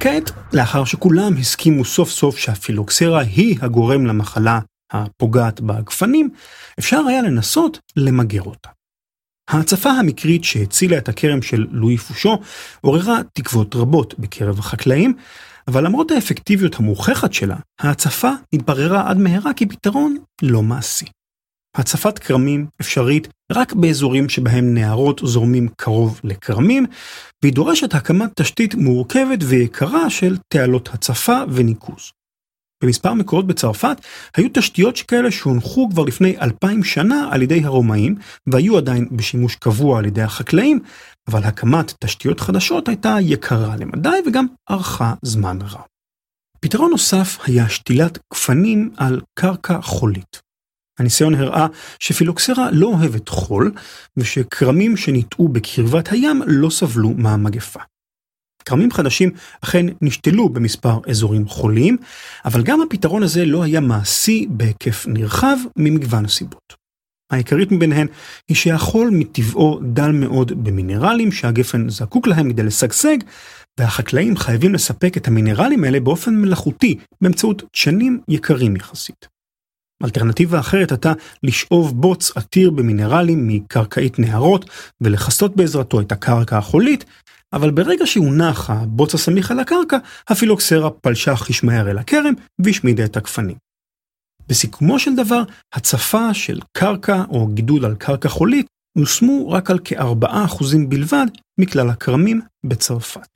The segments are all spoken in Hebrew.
וכעת, לאחר שכולם הסכימו סוף סוף שהפילוקסרה היא הגורם למחלה הפוגעת בגפנים, אפשר היה לנסות למגר אותה. ההצפה המקרית שהצילה את הכרם של לואי פושו עוררה תקוות רבות בקרב החקלאים, אבל למרות האפקטיביות המוכחת שלה, ההצפה התבררה עד מהרה כפתרון לא מעשי. הצפת כרמים אפשרית רק באזורים שבהם נהרות זורמים קרוב לכרמים, והיא דורשת הקמת תשתית מורכבת ויקרה של תעלות הצפה וניקוז. במספר מקורות בצרפת היו תשתיות שכאלה שהונחו כבר לפני 2000 שנה על ידי הרומאים, והיו עדיין בשימוש קבוע על ידי החקלאים, אבל הקמת תשתיות חדשות הייתה יקרה למדי וגם ארכה זמן רב. פתרון נוסף היה שתילת גפנים על קרקע חולית. הניסיון הראה שפילוקסרה לא אוהבת חול, ושקרמים שניטעו בקרבת הים לא סבלו מהמגפה. כרמים חדשים אכן נשתלו במספר אזורים חוליים, אבל גם הפתרון הזה לא היה מעשי בהיקף נרחב ממגוון הסיבות. העיקרית מביניהן היא שהחול מטבעו דל מאוד במינרלים שהגפן זקוק להם כדי לשגשג, והחקלאים חייבים לספק את המינרלים האלה באופן מלאכותי, באמצעות דשנים יקרים יחסית. אלטרנטיבה אחרת הייתה לשאוב בוץ עתיר במינרלים מקרקעית נהרות ולחסות בעזרתו את הקרקע החולית, אבל ברגע שהונח הבוץ הסמיך על הקרקע, הפילוקסרה פלשה חיש מהר אל הכרם והשמידה את הגפנים. בסיכומו של דבר, הצפה של קרקע או גידול על קרקע חולית יושמו רק על כ4% בלבד מכלל הכרמים בצרפת.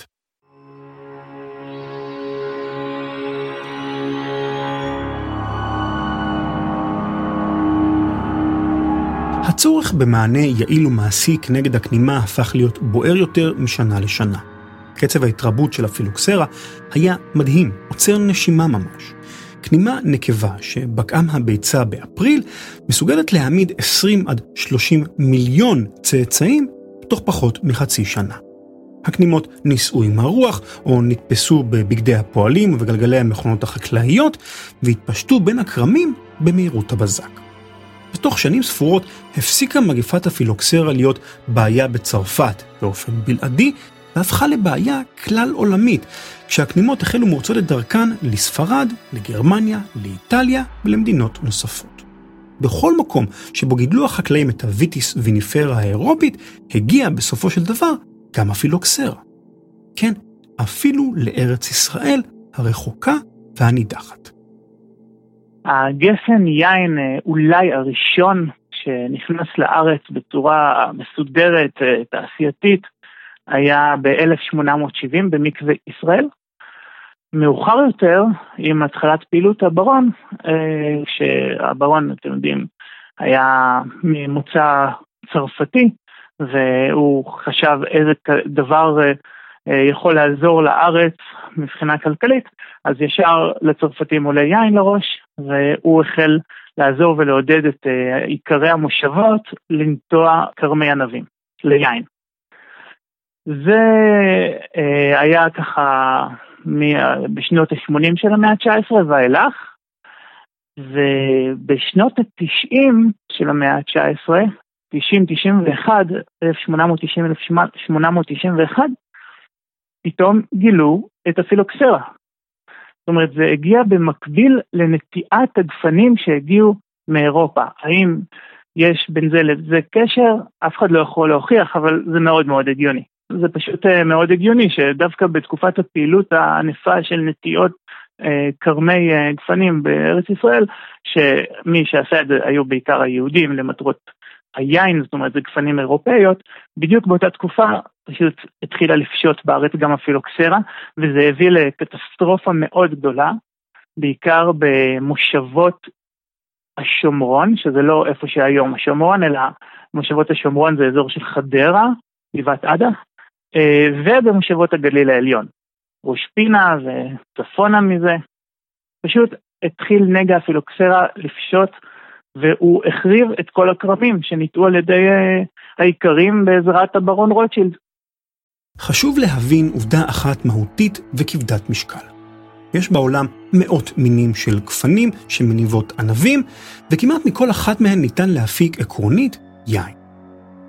הצורך במענה יעיל ומעשי כנגד הכנימה הפך להיות בוער יותר משנה לשנה. קצב ההתרבות של הפילוקסרה היה מדהים, עוצר נשימה ממש. כנימה נקבה שבקעם הביצה באפריל מסוגלת להעמיד 20 עד 30 מיליון צאצאים תוך פחות מחצי שנה. הכנימות נישאו עם הרוח או נתפסו בבגדי הפועלים ובגלגלי המכונות החקלאיות והתפשטו בין הכרמים במהירות הבזק. בתוך שנים ספורות הפסיקה מגפת הפילוקסרה להיות בעיה בצרפת באופן בלעדי, והפכה לבעיה כלל עולמית, כשהכנימות החלו מורצות את דרכן לספרד, לגרמניה, לאיטליה ולמדינות נוספות. בכל מקום שבו גידלו החקלאים את הוויטיס ויניפרה האירופית, הגיע בסופו של דבר גם הפילוקסרה. כן, אפילו לארץ ישראל הרחוקה והנידחת. הגפן יין אולי הראשון שנכנס לארץ בצורה מסודרת, תעשייתית, היה ב-1870 במקווה ישראל. מאוחר יותר, עם התחלת פעילות הברון, שהברון, אתם יודעים, היה ממוצא צרפתי, והוא חשב איזה דבר יכול לעזור לארץ מבחינה כלכלית, אז ישר לצרפתים עולה יין לראש, והוא החל לעזור ולעודד את עיקרי המושבות לנטוע קרמי ענבים ליין. זה היה ככה בשנות ה-80 של המאה ה-19 ואילך, ובשנות ה-90 של המאה ה-19, 90-91, 1890-1891, פתאום גילו את הפילוקסרה. זאת אומרת, זה הגיע במקביל לנטיעת הגפנים שהגיעו מאירופה. האם יש בין זה לזה קשר? אף אחד לא יכול להוכיח, אבל זה מאוד מאוד הגיוני. זה פשוט מאוד הגיוני שדווקא בתקופת הפעילות הענפה של נטיעות קרמי גפנים בארץ ישראל, שמי שעשה את זה היו בעיקר היהודים למטרות היין, זאת אומרת זה גפנים אירופאיות, בדיוק באותה תקופה פשוט התחילה לפשוט בארץ גם הפילוקסרה, וזה הביא לקטסטרופה מאוד גדולה, בעיקר במושבות השומרון, שזה לא איפה שהיום השומרון, אלא מושבות השומרון זה אזור של חדרה, גבעת עדה, ובמושבות הגליל העליון, ראש פינה וצפונה מזה, פשוט התחיל נגע הפילוקסרה לפשוט, והוא החריב את כל הקרמים שניטעו על ידי העיקרים בעזרת הברון רוטשילד. חשוב להבין עובדה אחת מהותית וכבדת משקל. יש בעולם מאות מינים של גפנים שמניבות ענבים, וכמעט מכל אחת מהן ניתן להפיק עקרונית יין.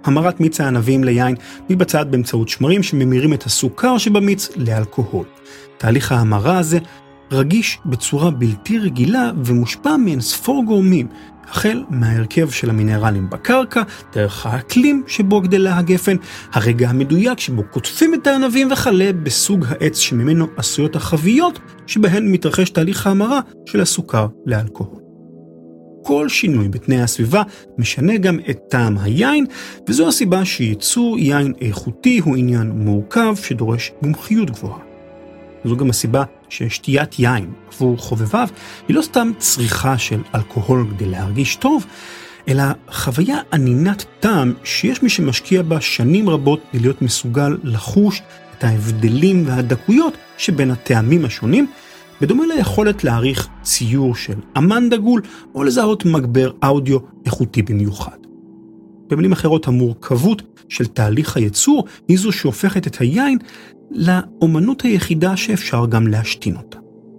המרת מיץ הענבים ליין מתבצעת באמצעות שמרים שממירים את הסוכר שבמיץ לאלכוהול. תהליך ההמרה הזה רגיש בצורה בלתי רגילה ומושפע מאינספור גורמים, החל מההרכב של המינרלים בקרקע, דרך האקלים שבו גדלה הגפן, הרגע המדויק שבו קוטפים את הענבים וכלה בסוג העץ שממנו עשויות החביות שבהן מתרחש תהליך ההמרה של הסוכר לאלכוהול. כל שינוי בתנאי הסביבה משנה גם את טעם היין, וזו הסיבה שייצור יין איכותי הוא עניין מורכב שדורש מומחיות גבוהה. זו גם הסיבה ששתיית יין עבור חובביו היא לא סתם צריכה של אלכוהול כדי להרגיש טוב, אלא חוויה ענינת טעם שיש מי שמשקיע בה שנים רבות להיות מסוגל לחוש את ההבדלים והדקויות שבין הטעמים השונים, בדומה ליכולת להעריך ציור של אמן דגול או לזהות מגבר אודיו איכותי במיוחד. במילים אחרות, המורכבות של תהליך הייצור היא זו שהופכת את היין לאומנות היחידה שאפשר גם להשתין אותה.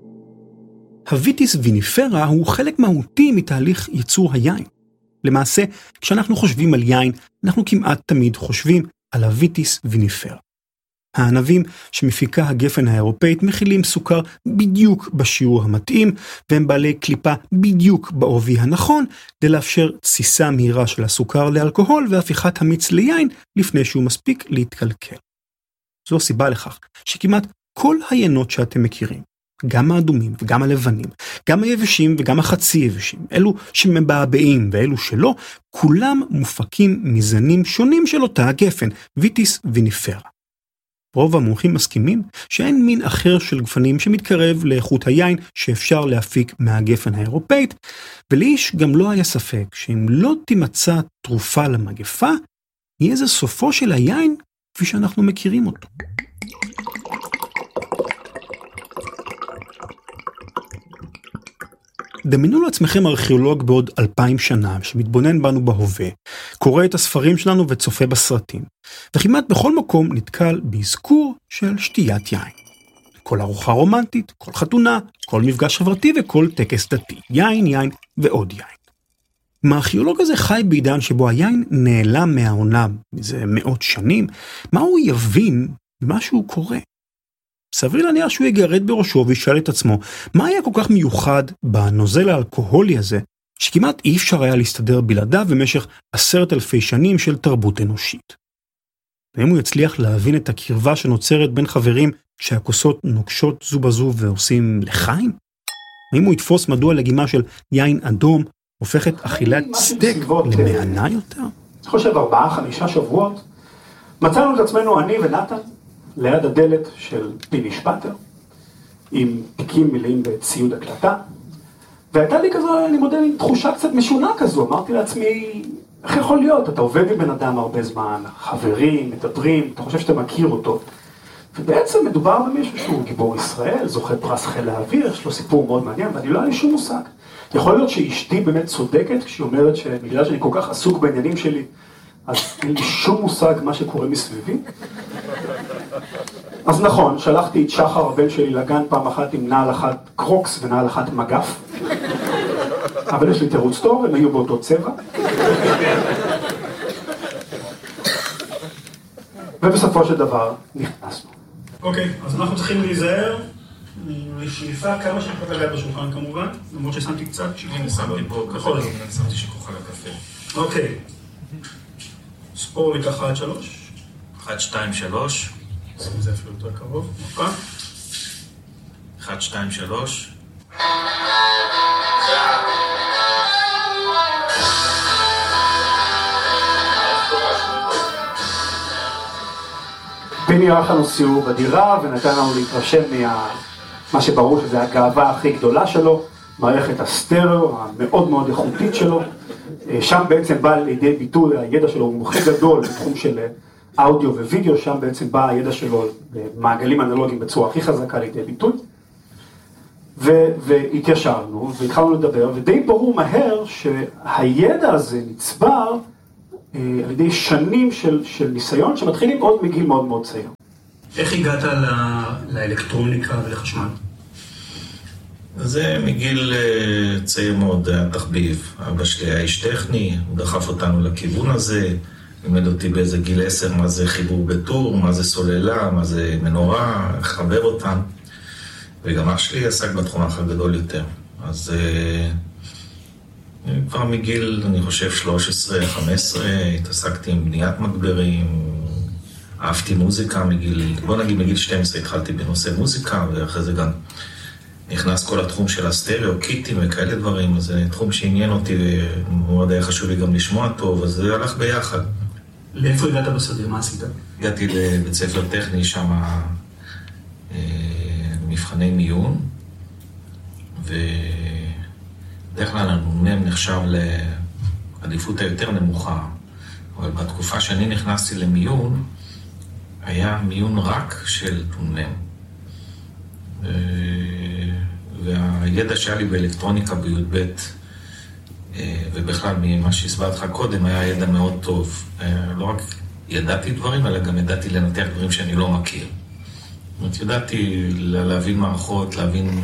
הוויטיס ויניפרה הוא חלק מהותי מתהליך ייצור היין. למעשה, כשאנחנו חושבים על יין, אנחנו כמעט תמיד חושבים על הוויטיס ויניפרה. הענבים שמפיקה הגפן האירופאית מכילים סוכר בדיוק בשיעור המתאים, והם בעלי קליפה בדיוק בעובי הנכון, כדי לאפשר תסיסה מהירה של הסוכר לאלכוהול והפיכת המיץ ליין לפני שהוא מספיק להתקלקל. זו הסיבה לכך שכמעט כל היינות שאתם מכירים, גם האדומים וגם הלבנים, גם היבשים וגם החצי יבשים, אלו שמבעבעים ואלו שלא, כולם מופקים מזנים שונים של אותה הגפן, ויטיס ויניפרה. רוב המומחים מסכימים שאין מין אחר של גפנים שמתקרב לאיכות היין שאפשר להפיק מהגפן האירופאית, ולאיש גם לא היה ספק שאם לא תימצא תרופה למגפה, יהיה זה סופו של היין כפי שאנחנו מכירים אותו. דמיינו לעצמכם ארכיאולוג בעוד 2000 שנה שמתבונן בנו בהווה, קורא את הספרים שלנו וצופה בסרטים, וכמעט בכל מקום נתקל באזכור של שתיית יין. כל ארוחה רומנטית, כל חתונה, כל מפגש חברתי וכל טקס דתי, יין, יין ועוד יין. אם הארכיאולוג הזה חי בעידן שבו היין נעלם מהעולם מזה מאות שנים, מה הוא יבין במה שהוא קורא? סביר להניח שהוא יגרד בראשו וישאל את עצמו, מה היה כל כך מיוחד בנוזל האלכוהולי הזה, שכמעט אי אפשר היה להסתדר בלעדיו במשך 10,000 שנים של תרבות אנושית. ואם הוא יצליח להבין את הקרבה שנוצרת בין חברים כשהכוסות נוקשות זו בזו ועושים לחיים? האם הוא יתפוס מדוע לגימה של יין אדום הופכת אכילת סטייק למענה יותר? אני חושב 4-5 שבועות, מצאנו את עצמנו אני ונתן, ליד הדלת של פיני שפטר, עם תיקים מלאים בציוד הקלטה, והייתה לי כזו, אני מודה, תחושה קצת משונה כזו, אמרתי לעצמי, איך יכול להיות? אתה עובד עם בן אדם הרבה זמן, חברים, מדברים, אתה חושב שאתה מכיר אותו, ובעצם מדובר במישהו שהוא גיבור ישראל, זוכה פרס חיל האוויר, יש לו סיפור מאוד מעניין, ואני לא היה לי שום מושג. יכול להיות שאשתי באמת צודקת, כשהיא אומרת שבגלל שאני כל כך עסוק בעניינים שלי, אז אין לי שום מושג מה שקורה מסביבי. אז נכון, שלחתי את שחר הבן שלי לגן פעם אחת עם נעל אחת קרוקס ונעל אחת מגף. אבל יש לי תירוץ טוב, הם היו באותו צבע. ובסופו של דבר נכנסנו. אוקיי, אז אנחנו צריכים להיזהר לשליפה כמה שפחות לגעת בשולחן כמובן, למרות ששמתי קצת שכוח. אני שמתי פה קפה, אני שמתי שכוח על הקפה. אוקיי. ספור לי ככה עד 3. 1, 2, 3. שים את זה אפילו יותר קרוב. אוקיי. 1, 2, 3. פיני ערך לנו סיור בדירה ונתן לנו להתרשם מה שברור שזה הגאווה הכי גדולה שלו, מערכת הסטריאו המאוד מאוד איכותית שלו. שם בעצם בא לידי ביטוי הידע שלו, הוא מומחה גדול בתחום של אודיו ווידאו, שם בעצם בא הידע שלו במעגלים אנלוגיים בצורה הכי חזקה לידי ביטוי. והתיישרנו והתחלנו לדבר, ודי ברור מהר שהידע הזה נצבר על ידי שנים של ניסיון שמתחילים עוד מגיל מאוד מאוד צעיר. איך הגעת לאלקטרוניקה ולחשמל? זה מגיל צעיר מאוד, היה תחביב. אבא שלי היה איש טכני, הוא דחף אותנו לכיוון הזה. לימד אותי באיזה גיל 10 מה זה חיבור בטור, מה זה סוללה, מה זה מנורה, לחבר אותם. וגם אח שלי עסק בתחום האח הגדול יותר. אז כבר מגיל, אני חושב, 13-15, התעסקתי עם בניית מגברים, אהבתי מוזיקה מגיל, בוא נגיד מגיל 12 התחלתי בנושא מוזיקה, ואחרי זה גם נכנס כל התחום של הסטריאו, קיטים וכאלה דברים, אז זה תחום שעניין אותי, ומאוד היה חשוב לי גם לשמוע טוב, אז זה הלך ביחד. לאיפה הגעת בסדיר? מה עשית? הגעתי לבית ספר טכני, שם מבחני מיון, בדרך כלל הנ"מ נחשב לעדיפות היותר נמוכה, אבל בתקופה שאני נכנסתי למיון, היה מיון רק של נ"מ. והידע שהיה לי באלקטרוניקה בי"ב, ובכלל ממה שהסברתי לך קודם, היה ידע מאוד טוב. לא רק ידעתי דברים, אלא גם ידעתי לנתח דברים שאני לא מכיר. זאת אומרת, ידעתי להבין מערכות,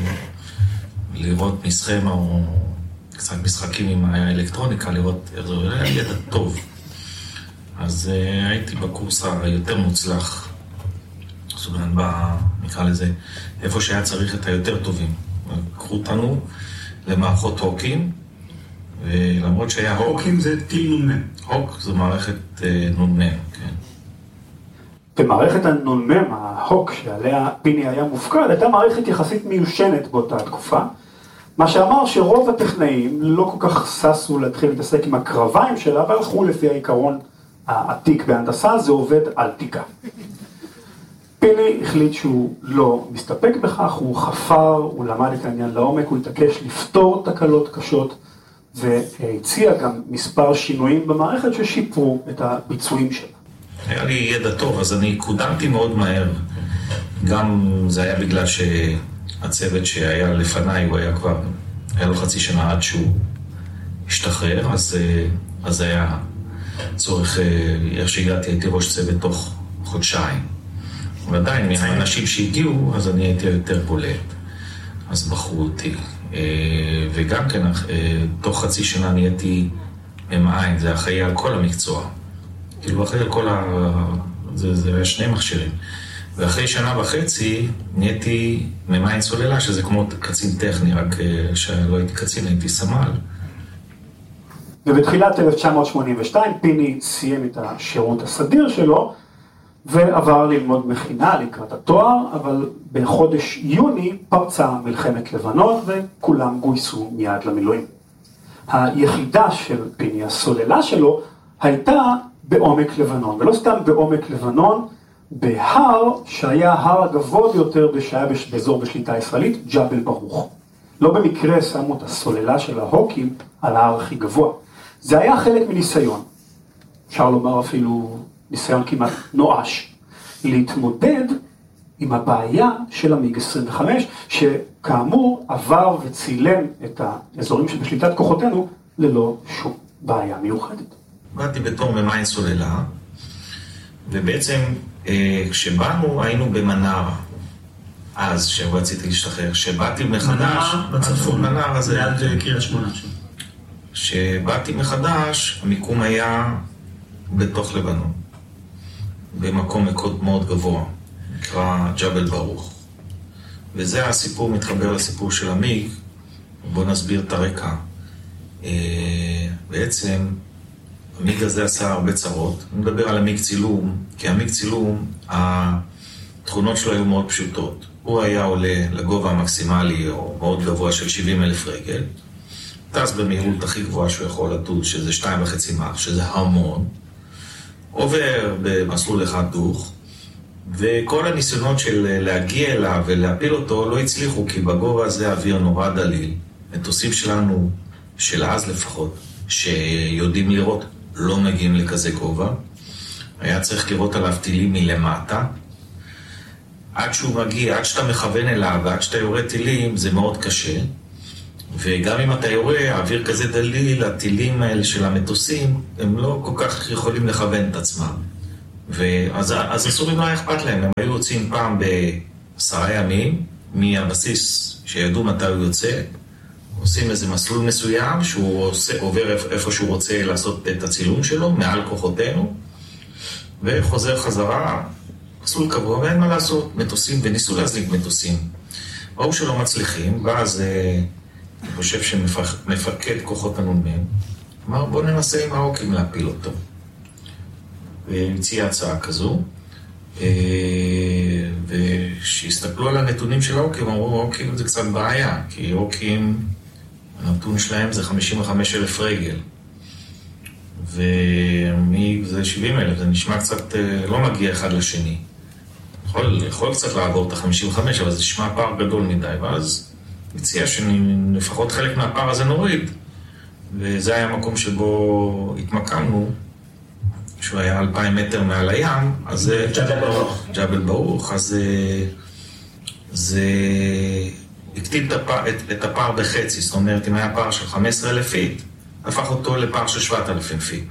לראות מסכמה או קצת משחקים עם האלקטרוניקה, לראות איך זה היה ידע טוב. אז הייתי בקורס היותר מוצלח, זאת אומרת, נקרא לזה, איפה שהיה צריך את היותר טובים. קחו אותנו למערכות הוקים, ולמרות שהיה הוק... הוקים זה טיל נ"מ. הוק זו מערכת נ"מ, כן. במערכת הנ"מ, ההוק שעליה פיני היה מופקד, הייתה מערכת יחסית מיושנת באותה תקופה, מה שאמר שרוב הטכנאים לא כל כך ששו להתחיל להתעסק עם הקרביים שלה, אבל הלכו לפי העיקרון העתיק בהנדסה, זה עובד על תיקה. פיני החליט שהוא לא מסתפק בכך, הוא חפר, הוא למד את העניין לעומק, הוא התעקש לפתור תקלות קשות, והציע גם מספר שינויים במערכת ששיפרו את הביצועים שלה. היה לי ידע טוב, אז אני קודמתי מאוד מהר. גם זה היה בגלל שהצוות שהיה לפניי, הוא היה כבר, היה לו חצי שנה עד שהוא השתחרר, אז היה צורך, איך שהגעתי, הייתי ראש צוות תוך חודשיים. ועדיין, מהאנשים שהגיעו, אז אני הייתי יותר בולט. אז בחרו אותי. וגם כן, תוך חצי שנה נהייתי ממעין, זה אחראי על כל המקצוע. כאילו אחרי על כל זה היה שני מכשירים. ואחרי שנה וחצי נהייתי ממעין סוללה, שזה כמו קצין טכני, רק שלא הייתי קצין, הייתי סמל. ובתחילת 1982 פיני סיים את השירות הסדיר שלו, ועבר ללמוד מכינה לקראת התואר, אבל בחודש יוני פרצה מלחמת לבנון וכולם גויסו מיד למילואים. היחידה של פיני, הסוללה שלו, הייתה בעומק לבנון, ולא סתם בעומק לבנון, בהר שהיה ההר הגבוה ביותר שהיה באזור בשליטה ישראלית, ג'בל ברוך. לא במקרה שמו את הסוללה של ההוקים על ההר הכי גבוה. זה היה חלק מניסיון, אפשר לומר אפילו ניסיון כמעט נואש, להתמודד עם הבעיה של המיג 25, שכאמור עבר וצילם את האזורים שבשליטת כוחותינו ללא שום בעיה מיוחדת. באתי בתור ממעין סוללה, ובעצם כשבאנו היינו במנרה, אז שרציתי להשתחרר, שבאתי מחדש, בצפון, מנרה הזה, ליד קריית שמונה שם. שבאתי מחדש, המיקום היה בתוך לבנון, במקום מאוד גבוה, נקרא ג'בל ברוך. וזה הסיפור, מתחבר לסיפור של המיג. בואו נסביר את הרקע. בעצם, המיג הזה עשה הרבה צרות. אני מדבר על המיג צילום, כי המיג צילום, התכונות שלו היו מאוד פשוטות. הוא היה עולה לגובה המקסימלי, או מאוד גבוה של 70,000 רגל, טס במהירות הכי גבוהה שהוא יכול לטוס, שזה 2.5 מאך, שזה המון, עובר במסלול אחד דוך, וכל הניסיונות של להגיע אליו ולהפיל אותו לא הצליחו, כי בגובה הזה האוויר נורא דליל. מטוסים שלנו, של אז לפחות, שיודעים לראות, לא מגיעים לכזה גובה. היה צריך לראות עליו טילים מלמטה. עד שהוא מגיע, עד שאתה מכוון אליו, ועד שאתה יורה טילים, זה מאוד קשה. וגם אם אתה יורה, האוויר כזה דליל, הטילים האלה של המטוסים, הם לא כל כך יכולים לכוון את עצמם. אז הסורים לא היה אכפת להם, הם היו יוצאים פעם ב10 ימים, מהבסיס שידעו מתי הוא יוצא, עושים איזה מסלול מסוים, שהוא עובר איפה שהוא רוצה לעשות את הצילום שלו, מעל כוחותינו, וחוזר חזרה, מסלול קבוע, ואין מה לעשות, מטוסים, וניסו להזליג מטוסים. ראו שלא מצליחים, ואז אני חושב שמפקד כוחות הנ"מ, אמר בוא ננסה עם ההוקים להפיל אותו. והציע הצעה כזו, ושיסתכלו על הנתונים של ההוקים, אמרו ההוקים זה קצת בעיה, כי ההוקים, הנתון שלהם זה 55,000 רגל. ומי זה 70,000, זה נשמע קצת לא מגיע אחד לשני. יכול קצת לעבור את ה-55, אבל זה נשמע פער גדול מדי, ואז הציע שלפחות חלק מהפער הזה נוריד. וזה היה המקום שבו התמקמנו, שהוא היה 2,000 מטר מעל הים, אז זה ג'בל ברוך, אז זה הקטין את הפער בחצי, זאת אומרת, אם היה פער של 15,000 פיט, הפך אותו לפער של 7,000 פיט.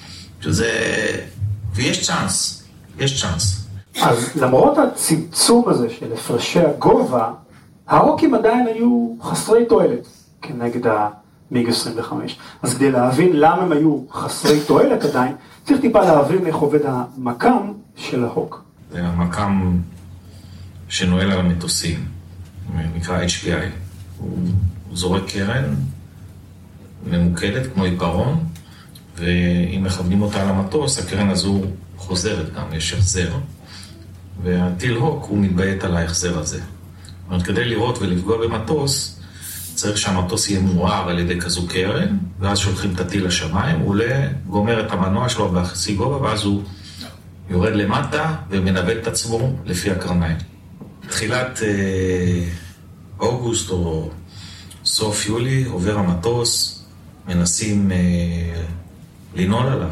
ויש צ'אנס, יש צ'אנס. אז למרות הצמצום הזה של הפרשי הגובה, ההוקים עדיין היו חסרי תועלת כנגד המיג 25. אז כדי להבין למה הם היו חסרי תועלת עדיין, צריך טיפה להבין איך עובד המקם של ההוק. זה המקם שנועל על המטוסים, נקרא HPI. הוא זורק קרן ממוקדת כמו עיפרון, ואם מכוונים אותה על המטוס, הקרן הזו חוזרת גם, יש החזר. והטיל הוק הוא מתביית על ההחזר הזה. זאת אומרת, כדי לראות ולפגוע במטוס, צריך שהמטוס יהיה מואר על ידי כזו קרן, ואז שולחים את הטיל לשמיים, הוא עולה, גומר את המנוע שלו בחצי גובה, ואז הוא יורד למטה ומנווט את עצמו לפי הקרניים. תחילת אוגוסט או סוף יולי עובר המטוס, מנסים לנעול עליו.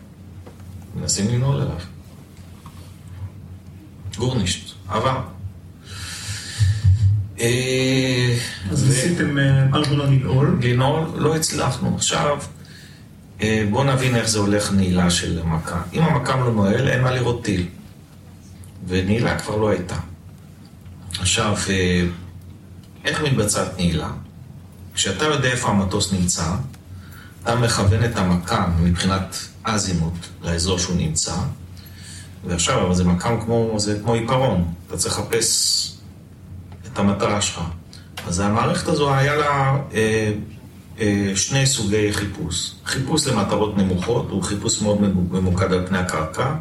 גורנישט, עבר. אז ניסיתם ארגולה לנעול? לנעול, לא הצלחנו. עכשיו, בואו נבין איך זה הולך נעילה של המקם. אם המקם לא נועל, אין מה לראות טיל. ונעילה כבר לא הייתה. עכשיו, איך מתבצעת נעילה? כשאתה יודע איפה המטוס נמצא, אתה מכוון את המקם מבחינת אזימוט לאזור שהוא נמצא, ועכשיו, אבל זה מקם כמו עיפרון. אתה צריך לחפש את המטרה שלך. אז המערכת הזו היה לה שני סוגי חיפוש. חיפוש למטרות נמוכות, הוא חיפוש מאוד ממוקד על פני הקרקע,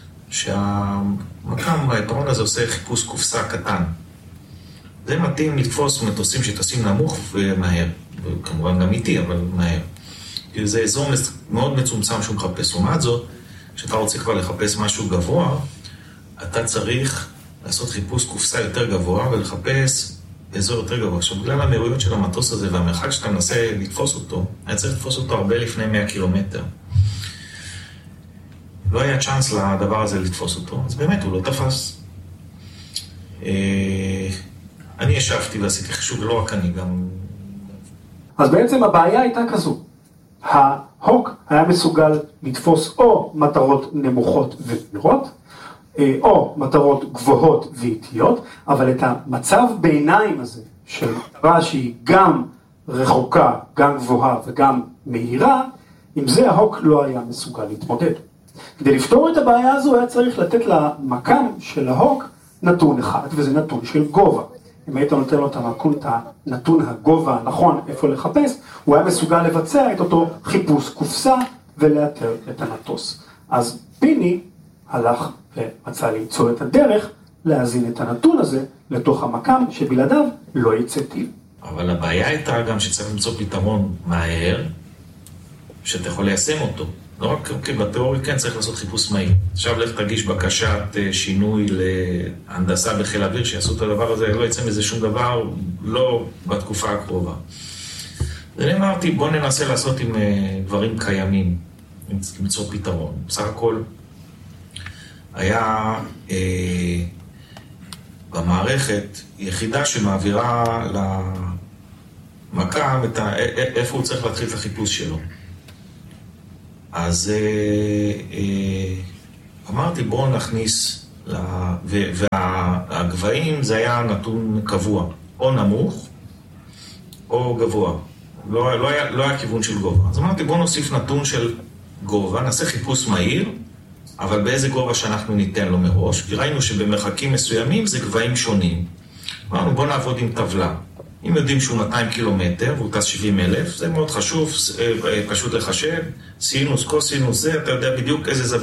שהמקם, העיפרון הזה עושה חיפוש קופסה קטן. זה מתאים לתפוס מטוסים שטסים נמוך ומהר, וכמובן גם איטי, אבל מהר. זה אזור מאוד מצומצם שהוא מחפש. לעומת זאת, כשאתה רוצה כבר לחפש משהו גבוה, אתה צריך לעשות חיפוש קופסה יותר גבוה ולחפש אזור יותר גבוה. עכשיו, בגלל המהירויות של המטוס הזה והמרחק שאתה מנסה לתפוס אותו, היה צריך לתפוס אותו הרבה לפני 100 קילומטר. לא היה צ'אנס לדבר הזה לתפוס אותו, אז באמת הוא לא תפס. אני ישבתי ועשיתי חישוב, לא רק אני, גם... אז בעצם הבעיה הייתה כזו. ההוק היה מסוגל לתפוס או מטרות נמוכות ומהירות, או מטרות גבוהות ואיטיות, אבל את המצב ביניים הזה של מטרה שהיא גם רחוקה, גם גבוהה וגם מהירה, עם זה ההוק לא היה מסוגל להתמודד. כדי לפתור את הבעיה הזו היה צריך לתת למקם של ההוק נתון אחד, וזה נתון של גובה. אם היית נותן לו את הנתון הגובה הנכון איפה לחפש, הוא היה מסוגל לבצע את אותו חיפוש קופסה ולאתר את המטוס. אז פיני הלך ומצא למצוא את הדרך להזין את הנתון הזה לתוך המקם שבלעדיו לא יצא טיל. אבל הבעיה הייתה גם שצריך למצוא פתרון מהר, שאתה יכול ליישם אותו. לא רק בתיאוריה, כן, צריך לעשות חיפוש מהיר. עכשיו לך תגיש בקשת שינוי להנדסה בחיל האוויר, שיעשו את הדבר הזה, לא יצא מזה שום דבר, לא בתקופה הקרובה. ואני אמרתי, בוא ננסה לעשות עם דברים קיימים, למצוא פתרון. בסך הכל, היה במערכת יחידה שמעבירה למקם איפה הוא צריך להתחיל את החיפוש שלו. אז אמרתי בואו נכניס, והגבהים זה היה נתון קבוע, או נמוך או גבוה, לא היה כיוון של גובה. אז אמרתי בואו נוסיף נתון של גובה, נעשה חיפוש מהיר אבל באיזה גובה שאנחנו ניתן לו מראש, כי ראינו שבמרחקים מסוימים זה גבהים שונים. אמרנו, בוא נעבוד עם טבלה. אם יודעים שהוא 200 קילומטר והוא טס 70,000, זה מאוד חשוב, פשוט לחשב, סינוס, קוסינוס, זה, אתה יודע בדיוק איזה זווית.